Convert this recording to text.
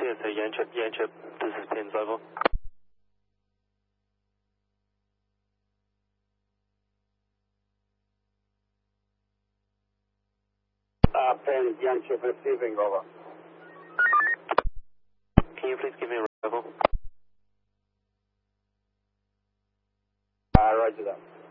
CSA Yanchep, this is Pins level. Pins Yanchep receiving, over. Can you please give me a level? Roger that.